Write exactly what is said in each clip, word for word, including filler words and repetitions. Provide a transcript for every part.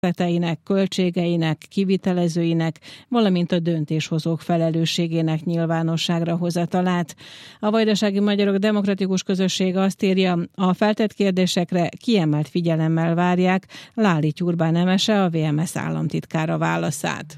részleteinek, költségeinek, kivitelezőinek, valamint a döntéshozók felelősségének nyilvánosságra hozatalát. A Vajdasági Magyarok Demokratikus Közössége azt írja, a feltett kérdésekre kiemelt figyelemmel várják Láli Tyurbán Emese, a vé em es államtitkára válaszát.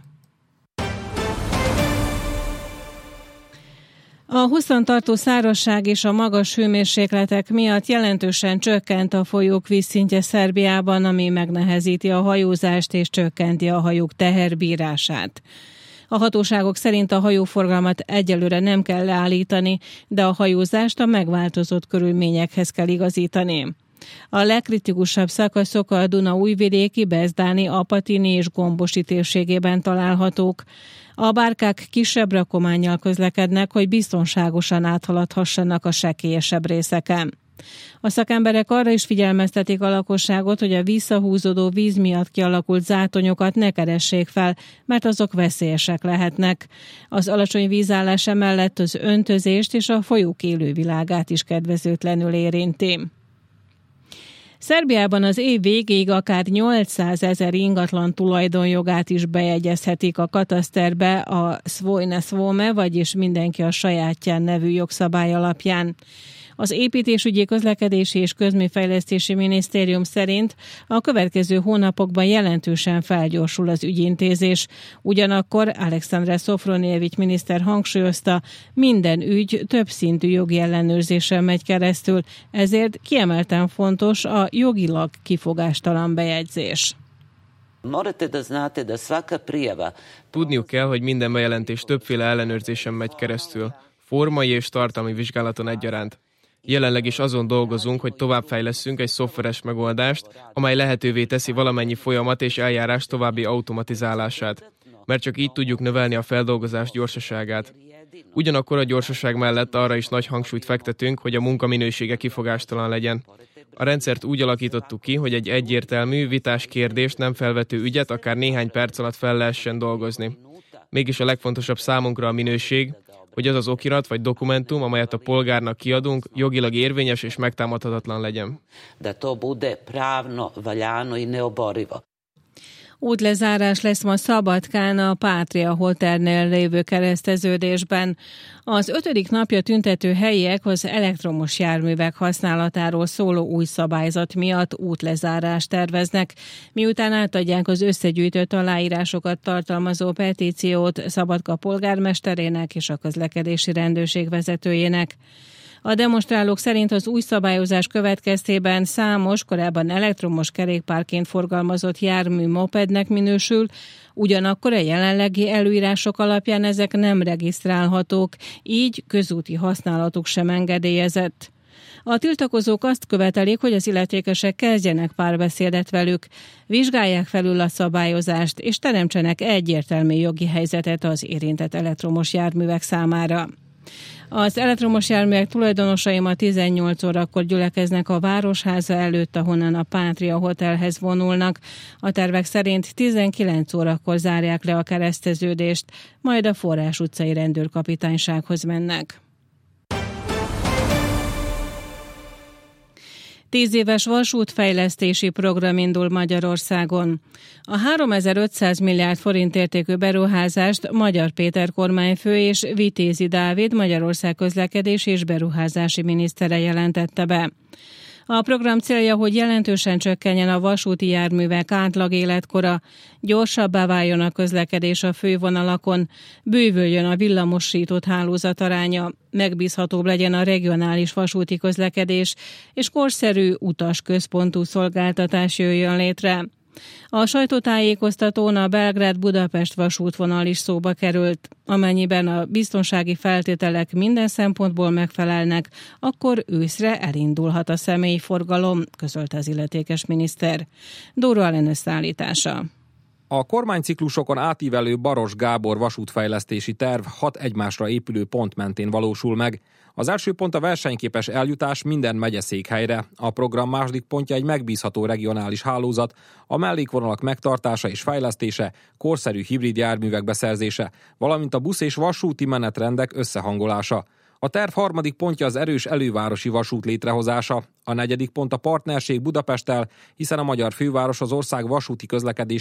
A hosszantartó szárazság és a magas hőmérsékletek miatt jelentősen csökkent a folyók vízszintje Szerbiában, ami megnehezíti a hajózást és csökkenti a hajók teherbírását. A hatóságok szerint a hajóforgalmat egyelőre nem kell leállítani, de a hajózást a megváltozott körülményekhez kell igazítani. A legkritikusabb szakaszok a Duna újvidéki, Bezdáni, Apatini és Gombosi térségében találhatók. A bárkák kisebb rakománnyal közlekednek, hogy biztonságosan áthaladhassanak a sekélyesebb részeken. A szakemberek arra is figyelmeztetik a lakosságot, hogy a visszahúzódó víz miatt kialakult zátonyokat ne keressék fel, mert azok veszélyesek lehetnek. Az alacsony vízállás mellett az öntözést és a folyók élővilágát is kedvezőtlenül érinti. Szerbiában az év végéig akár nyolcszázezer ingatlan tulajdonjogát is bejegyezhetik a kataszterbe a Svoj na svome, vagyis mindenki a sajátján nevű jogszabály alapján. Az Építésügyi, Közlekedési és Közműfejlesztési Minisztérium szerint a következő hónapokban jelentősen felgyorsul az ügyintézés. Ugyanakkor Alekszandr Szofronjevics miniszter hangsúlyozta, minden ügy többszintű jogi ellenőrzésen megy keresztül, ezért kiemelten fontos a jogilag kifogástalan bejegyzés. Tudniuk kell, hogy minden bejelentés többféle ellenőrzésen megy keresztül, formai és tartalmi vizsgálaton egyaránt. Jelenleg is azon dolgozunk, hogy továbbfejlesszünk egy szoftveres megoldást, amely lehetővé teszi valamennyi folyamat és eljárás további automatizálását, mert csak így tudjuk növelni a feldolgozás gyorsaságát. Ugyanakkor a gyorsaság mellett arra is nagy hangsúlyt fektetünk, hogy a munka minősége kifogástalan legyen. A rendszert úgy alakítottuk ki, hogy egy egyértelmű, vitás kérdést nem felvető ügyet akár néhány perc alatt fel lehessen dolgozni. Mégis a legfontosabb számunkra a minőség, hogy az az okirat vagy dokumentum, amelyet a polgárnak kiadunk, jogilag érvényes és megtámadhatatlan legyen. De to bude pravno, valjano i neoborivo. Útlezárás lesz ma Szabadkán a Pátria Hotelnél lévő kereszteződésben. Az ötödik napja tüntető helyiek az elektromos járművek használatáról szóló új szabályzat miatt útlezárást terveznek, miután átadják az összegyűjtött aláírásokat tartalmazó petíciót Szabadka polgármesterének és a közlekedési rendőrség vezetőjének. A demonstrálók szerint az új szabályozás következtében számos, korábban elektromos kerékpárként forgalmazott jármű mopednek minősül, ugyanakkor a jelenlegi előírások alapján ezek nem regisztrálhatók, így közúti használatuk sem engedélyezett. A tiltakozók azt követelik, hogy az illetékesek kezdjenek párbeszédet velük, vizsgálják felül a szabályozást és teremtsenek egyértelmű jogi helyzetet az érintett elektromos járművek számára. Az elektromos járművek tulajdonosai ma tizennyolc órakor gyülekeznek a Városháza előtt, ahonnan a Pátria Hotelhez vonulnak. A tervek szerint tizenkilenc órakor zárják le a kereszteződést, majd a Forrás utcai rendőrkapitánysághoz mennek. Tíz éves vasútfejlesztési program indul Magyarországon. A háromezer-ötszáz milliárd forint értékű beruházást Magyar Péter kormányfő és Vitézi Dávid Magyarország közlekedési és beruházási minisztere jelentette be. A program célja, hogy jelentősen csökkenjen a vasúti járművek átlag életkora, gyorsabbá váljon a közlekedés a fővonalakon, bővüljön a villamosított hálózat aránya, megbízhatóbb legyen a regionális vasúti közlekedés, és korszerű utasközpontú szolgáltatás jöjjön létre. A sajtótájékoztatón a Belgrád-Budapest vasútvonal is szóba került. Amennyiben a biztonsági feltételek minden szempontból megfelelnek, akkor őszre elindulhat a személyforgalom, közölte az illetékes miniszter. Dóra Allen összeállítása. A kormányciklusokon átívelő Baross Gábor vasútfejlesztési terv hat egymásra épülő pont mentén valósul meg. Az első pont a versenyképes eljutás minden megyeszékhelyre. A program második pontja egy megbízható regionális hálózat, a mellékvonalak megtartása és fejlesztése, korszerű hibrid járművek beszerzése, valamint a busz és vasúti menetrendek összehangolása. A terv harmadik pontja az erős elővárosi vasút létrehozása. A negyedik pont a partnerség Budapesttel, hiszen a magyar főváros az ország vasúti közlekedés